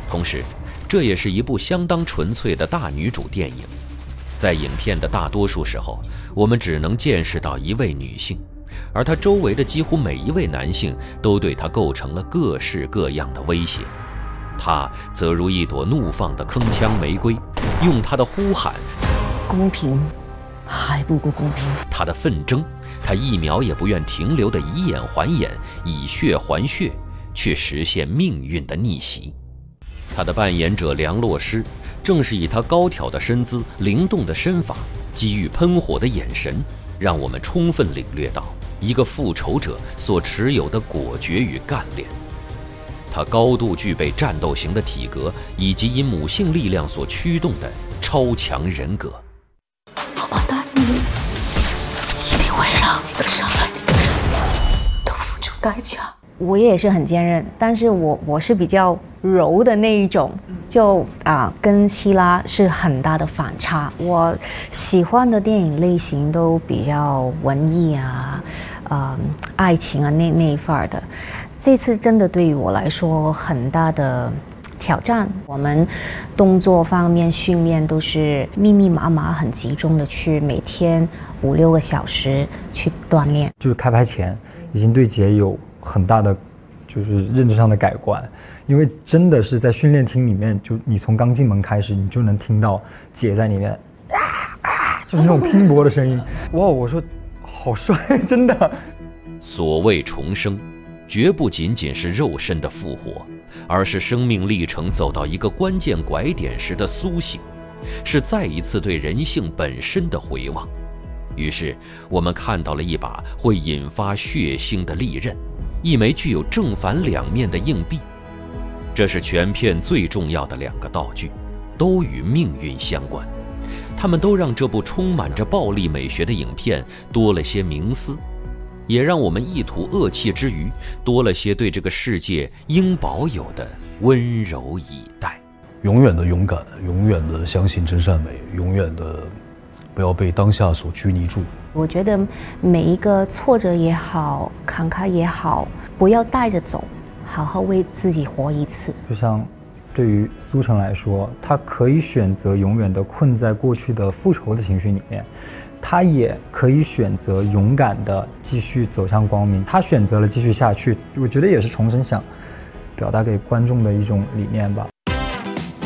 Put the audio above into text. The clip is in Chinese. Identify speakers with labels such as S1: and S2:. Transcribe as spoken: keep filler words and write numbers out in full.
S1: 同时，这也是一部相当纯粹的大女主电影。在影片的大多数时候，我们只能见识到一位女性，而她周围的几乎每一位男性都对她构成了各式各样的威胁。她则如一朵怒放的铿锵玫瑰，用她的呼喊
S2: 公平还不够公平，
S1: 她的奋争，她一秒也不愿停留的以眼还眼，以血还血，去实现命运的逆袭。她的扮演者梁洛施，正是以她高挑的身姿、灵动的身法、机遇喷火的眼神，让我们充分领略到一个复仇者所持有的果决与干练。她高度具备战斗型的体格，以及因母性力量所驱动的超强人格。
S2: 爸爸答应你，一定会让一个伤害你的人都付出代价。我也是很坚韧，但是我我是比较柔的那一种，就啊跟希拉是很大的反差。我喜欢的电影类型都比较文艺啊，呃爱情啊那那一范儿的。这次真的对于我来说很大的挑战，我们动作方面训练都是密密麻麻、很集中的去每天五六个小时去锻炼。
S3: 就是开拍前已经对姐有很大的就是认知上的改观，因为真的是在训练厅里面，就你从刚进门开始，你就能听到姐在里面啊啊，就是那种拼搏的声音。哇，我说好帅，真的。
S1: 所谓重生，绝不仅仅是肉身的复活，而是生命历程走到一个关键拐点时的苏醒，是再一次对人性本身的回望。于是我们看到了一把会引发血腥的利刃，一枚具有正反两面的硬币。这是全片最重要的两个道具，都与命运相关。它们都让这部充满着暴力美学的影片多了些冥思，也让我们一吐恶气之余，多了些对这个世界应保有的温柔以待。
S4: 永远的勇敢，永远的相信真善美，永远的不要被当下所拘泥住。
S2: 我觉得每一个挫折也好，坎坷也好，不要带着走，好好为自己活一次。
S3: 就像对于苏成来说，他可以选择永远的困在过去的复仇的情绪里面，他也可以选择勇敢的继续走向光明。他选择了继续下去，我觉得也是重生想表达给观众的一种理念吧。